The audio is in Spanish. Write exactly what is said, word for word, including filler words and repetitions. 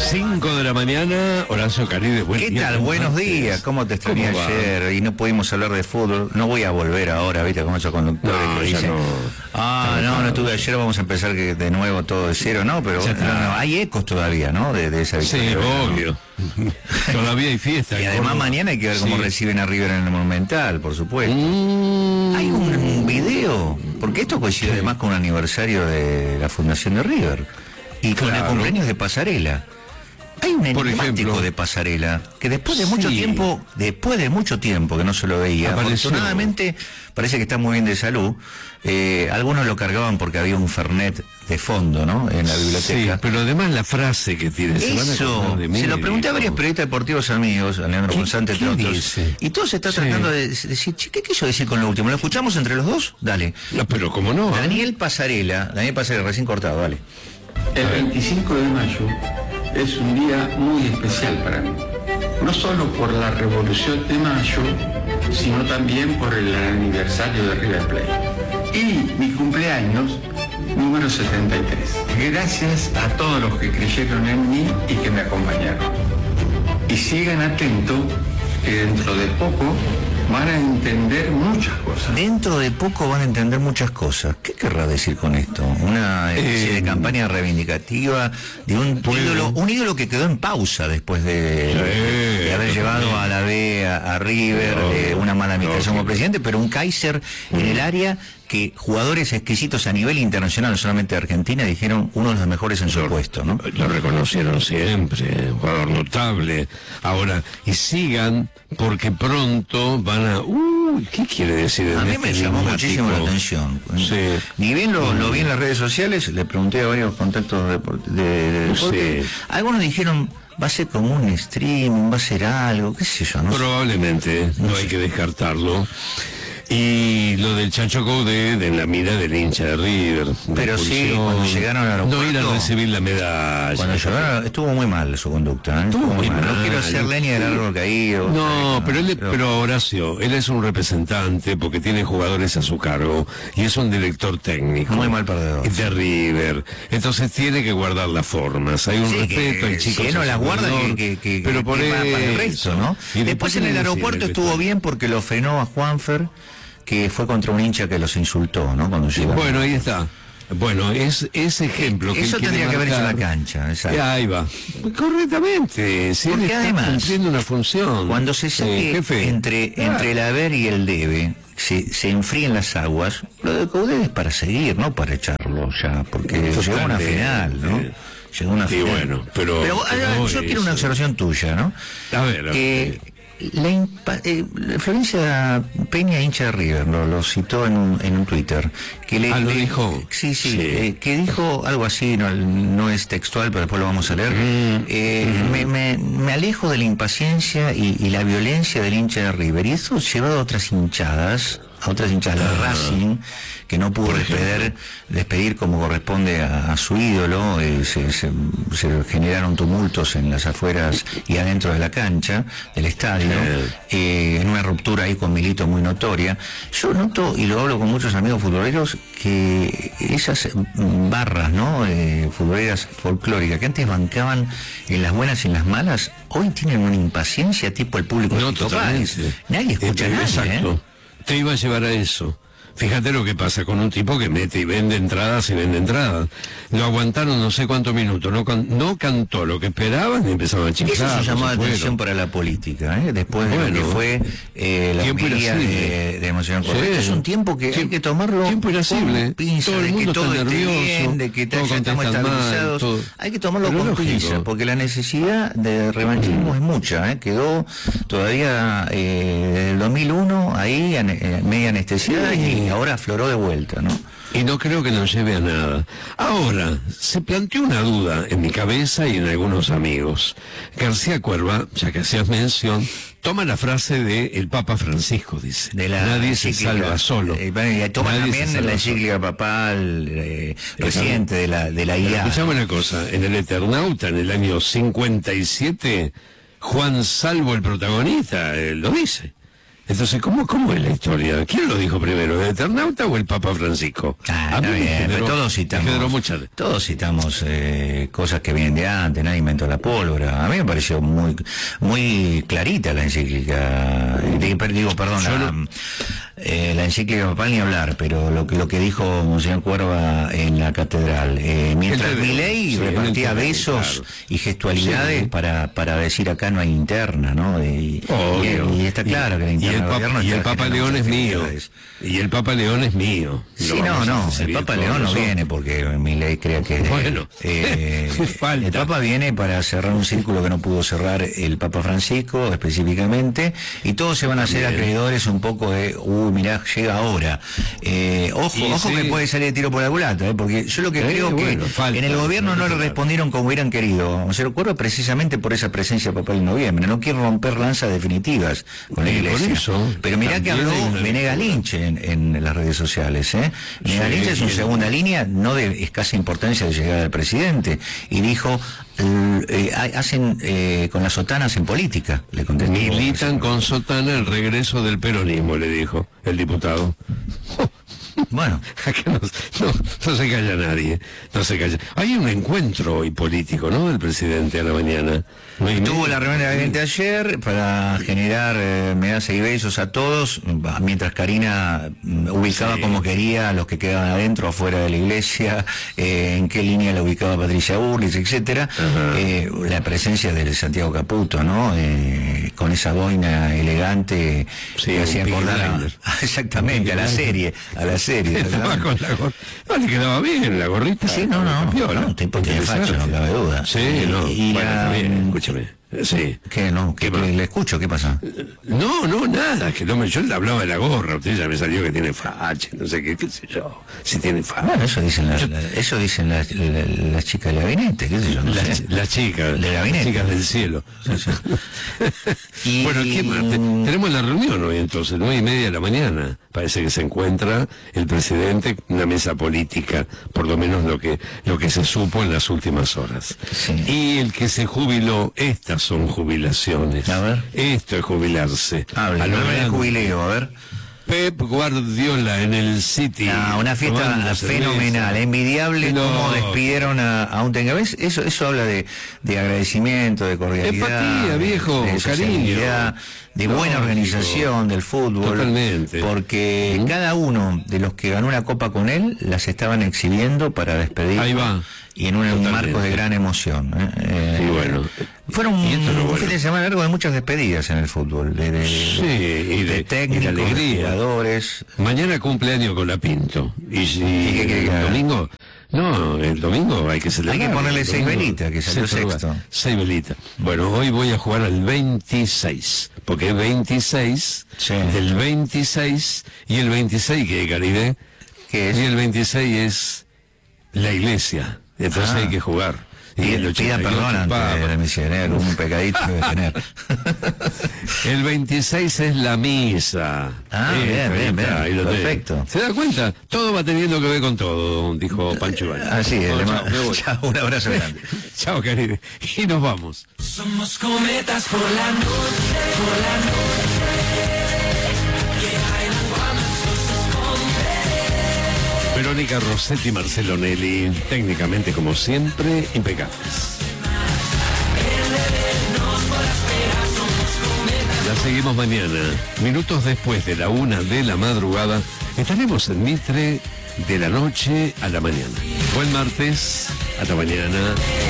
cinco de la mañana, Horacio Carides, buen ¿Qué día, tal? Buenos martes. días, ¿cómo te extrañé ¿Cómo va? ayer? Y no pudimos hablar de fútbol. No voy a volver ahora, ¿viste? Como esos conductores No, que ya dicen, no. ah, Está no, no agotado. estuve ayer, vamos a empezar que de nuevo todo de cero, ¿no? Pero Ya no, está. no, hay ecos todavía, ¿no? De, de esa Sí, victoria. ¿no? obvio. Todavía hay fiesta. Y en además Córdoba. mañana hay que ver cómo Sí. reciben a River en el Monumental, por supuesto. Mm, Hay un video, porque esto coincide Sí. además con un aniversario de la fundación de River y con el Claro. cumpleaños de Pasarela. Hay un Por enigmático ejemplo. de Pasarela que después de mucho Sí. tiempo, después de mucho tiempo que no se lo veía, Apareció. afortunadamente parece que está muy bien de salud. Eh, algunos lo cargaban porque había un Fernet de fondo, ¿no? En la sí, biblioteca. pero además la frase que tiene. se van a Eso, acordar de mí, se lo pregunté a viejo. varios periodistas deportivos amigos, a Leandro ¿Qué- González, qué entre otros, dice? y todo se está Sí. tratando de decir, che, ¿qué quiso decir con lo último? ¿Lo escuchamos entre los dos? Dale. No, pero cómo no. ¿eh? Daniel Pasarela, Daniel Pasarela, recién cortado, dale. El veinticinco de mayo es un día muy especial para mí, no solo por la Revolución de Mayo, sino también por el aniversario de River Plate y mi cumpleaños número setenta y tres. Gracias a todos los que creyeron en mí y que me acompañaron. Y sigan atentos que dentro de poco van a entender muchas cosas. Dentro de poco van a entender muchas cosas. ¿Qué querrá decir con esto? Una especie Eh, de campaña reivindicativa de un puede. ídolo, un ídolo que quedó en pausa después de, Sí, de haber llevado a la B, a, a River, No, eh, una mala administración como lógico. presidente, pero un Kaiser en el área que jugadores exquisitos a nivel internacional, no solamente de Argentina, dijeron uno de los mejores en su Lo- puesto, ¿no? Lo reconocieron siempre, un jugador notable. Ahora, y sigan, porque pronto van a... Uy, ¿qué quiere decir? A en mí este me llamó enigmático? muchísimo la atención. Sí. Ni bien lo, lo vi en las redes sociales, le pregunté a varios contactos de, deport- de, de deporte. Sí. Algunos dijeron, va a ser como un streaming, va a ser algo, qué sé yo, no sé. Probablemente, no hay que descartarlo. Y lo del Chacho Coudet de la mira del hincha de River. de Pero sí, expulsión, cuando llegaron al aeropuerto- No ir a recibir la medalla. Cuando llegaron, estuvo muy mal su conducta, ¿eh? Estuvo muy No mal. quiero hacer leña del árbol caído. No, ¿sabes? pero él, Pero- pero Horacio, él es un representante porque tiene jugadores a su cargo y es un director técnico. Muy mal perdedor. De River. Entonces tiene que guardar las formas. Hay un Sí, respeto, que el chico si él no es las guarda, jugador, que, que, que- pero por que va eso. para el resto, ¿no? Y Después en el tiene que aeropuerto decir, estuvo bien porque lo frenó a Juanfer, que fue contra un hincha que los insultó, ¿no? Cuando llegaron. Bueno, ahí está. Bueno, es ese ejemplo que Eso él quiere tendría que haber hecho en la marcar. cancha, exacto. Eh, Ahí va. Correctamente. Si él Porque está además, cumpliendo una función. Cuando se Eh, saque jefe. entre, Ah, entre el haber y el debe, se, se enfríen las aguas, lo de Coudet es para seguir, no para echarlo ya, porque llegó a una Totalmente. final, ¿no? Llegó a una Sí, final. bueno, pero- ah, pero yo es- quiero una observación tuya, ¿no? A ver, a Eh, ver. la impa- eh, Florencia Peña, hincha de River, lo, lo citó en un, en un Twitter. Que le, Ah, ¿lo le- dijo? Sí, sí, Sí. eh, que dijo algo así, no, no es textual, pero después lo vamos a leer. Mm, Eh, me, me- me alejo de la impaciencia y, y la violencia del hincha de River. Y eso llevado a otras hinchadas, a otras hinchadas de Racing, que no pudo Por ejemplo. despedir, despedir como corresponde a, a su ídolo. eh, se, se- se generaron tumultos en las afueras y adentro de la cancha del estadio, eh, en una ruptura ahí con Milito muy notoria. Yo noto, y lo hablo con muchos amigos futboleros, que esas mm, barras, ¿no? Eh, futboleras folclóricas que antes bancaban en las buenas y en las malas, hoy tienen una impaciencia tipo el público de No, Tito totalmente. Páez. Nadie escucha Eh, a nadie, Exacto. ¿eh? Te iba a llevar a eso. Fíjate lo que pasa con un tipo que mete y vende entradas y vende entradas. Lo aguantaron no sé cuántos minutos, no, can- no cantó lo que esperaban y empezaban a chingar. Eso es un llamado de se atención fueron. para la política, ¿eh? Después de lo Bueno. que fue eh, la Tiempo homilía irascible. de, de Emoción Sí. Correcta. Es un tiempo que hay Tiempo- que tomarlo tiempo irascible. con pinza, Todo el de que mundo todo está esté nervioso, bien, de que todos ya estamos contestan mal, estabilizados. todo. Hay que tomarlo Pero con lógico. pinza, porque la necesidad de revanchismo es mucha, ¿eh? Quedó todavía eh, desde el dos mil uno ahí ane- eh, media anestesiada Sí. y ahora afloró de vuelta, ¿no? Y no creo que nos lleve a nada. Ahora, se planteó una duda en mi cabeza y en algunos amigos. García Cuerva, ya que hacías mención, toma la frase de el Papa Francisco, dice. De la Nadie se encíclica, salva solo. eh, bueno, y toma Nadie se también salva la solo. encíclica papal eh, reciente de la, de la I A. Escuchame una cosa, en el Eternauta, en el año cincuenta y siete, Juan Salvo, el protagonista, eh, lo dice. Entonces, ¿cómo, ¿cómo es la historia? ¿Quién lo dijo primero, el Eternauta o el Papa Francisco? Ah, está bien, generó, todos citamos, mucha... todos citamos eh, cosas que vienen de antes, nadie inventó la pólvora. A mí me pareció muy muy clarita la encíclica, digo, perdón, la, no... eh, la encíclica papal ni hablar, pero lo que lo que dijo Monseñor Cuerva en la catedral, eh, mientras Milei sí, repartía besos claro. y gestualidades sí. para para decir acá no hay interna, ¿no? Y, oh, y, y está claro y, que la interna y el, Papa, y el Papa León es mío. Y el Papa León es mío. Sí, no, no, el Papa León no viene porque Milei crea que... Bueno, eh, falta. El Papa viene para cerrar un círculo que no pudo cerrar el Papa Francisco específicamente, y todos se van a hacer acreedores un poco de, uy, mirá, llega ahora. Eh, ojo, y ojo sí. que puede salir de tiro por la culata, eh, porque yo lo que eh, creo bueno, que falta, en el gobierno no le respondieron como hubieran querido. Se lo acuerdo precisamente por esa presencia papal en noviembre. No quiere romper lanzas definitivas con la Iglesia. Eso, pero mirá que habló Venegas Lynch en, en las redes sociales, ¿eh? Venegas Lynch es una segunda línea, no de escasa importancia de llegada del presidente, y dijo, eh, hacen eh, con las sotanas en política, le contestó. Militan con sotana el regreso del peronismo, le dijo el diputado. Bueno, no, no, no se calla nadie, no se calla. Hay un encuentro hoy político, ¿no?, del presidente a la mañana. No Tuvo la reunión de gabinete ayer para generar eh, medallas y besos a todos, mientras Karina ubicaba sí. como quería a los que quedaban adentro, afuera de la iglesia, eh, en qué línea la ubicaba Patricia Burris, etcétera. Eh, la presencia de Santiago Caputo, ¿no? Eh, con esa boina elegante sí, que hacía acordar a, exactamente a la serie, a la serie. Con la gor... No, le quedaba bien la gorrita. Sí, no, no, no, no, tipo tiene facho, no cabe duda. Sí, y, no, y bueno, la... también, escúchame. Sí. ¿Qué no? ¿Qué, ¿Qué le, le escucho? ¿Qué pasa? No, no, nada, que no me, yo le hablaba de la gorra, usted ya me salió que tiene facha, no sé qué, qué sé yo, si tiene facha. Bueno, eso dicen las la, eso dicen las la, la, la chicas del gabinete, qué sé yo, no las sé. La chicas, del gabinete. Las chicas del cielo. Sí, sí. Y, bueno, ¿qué más? Tenemos la reunión hoy entonces, nueve y media de la mañana. Parece que se encuentra el presidente, una mesa política, por lo menos lo que lo que se supo en las últimas horas. Sí. Y el que se jubiló, estas son jubilaciones. A ver. Esto es jubilarse. Hable, a lo de jubileo, a ver. Pep Guardiola en el City. Ah, una fiesta fenomenal, envidiable no. Cómo despidieron a, a un Tenga. Eso eso habla de, de agradecimiento, de cordialidad, empatía, viejo, de cariño, de buena no, organización chico. Del fútbol. Totalmente. Porque ¿Mm? cada uno de los que ganó una copa con él las estaban exhibiendo para despedir. Ahí va. Y en un Totalmente. marco de gran emoción. ¿eh? Eh, y bueno. Fueron un bueno. fin de semana largo de muchas despedidas en el fútbol. De, de, sí, de, y de, de técnicos, y de alegría. De jugadores. Mañana cumpleaños con la Pinto. Y si ¿Y qué quiere que el domingo... No, el domingo hay que celebrar. Hay que ponerle seis velitas, que salió sexto. Seis velitas. Bueno, hoy voy a jugar al veintiséis, porque es veintiséis, sí. del veintiséis, y el veintiséis, ¿qué, Caribe? ¿Qué es? Y el veintiséis es la iglesia, entonces ah. hay que jugar. Y el pida perdón antes de misionero, un pecadito debe tener. El veintiséis es la misa. Ah, eh, bien, bien, bien. Ahí lo perfecto. Tengo. ¿Se da cuenta? Todo va teniendo que ver con todo, dijo Pancho Ibañez. Así es. Oh, chao, chao, un abrazo grande. Chao, querido. Y nos vamos. Somos cometas por la noche, por la noche. Que bailan cuando el sol se esconde. Verónica Rossetti y Marcelo Nelly, técnicamente como siempre, impecables. La seguimos mañana, minutos después de la una de la madrugada, estaremos en Mitre de la noche a la mañana. Buen martes, hasta mañana.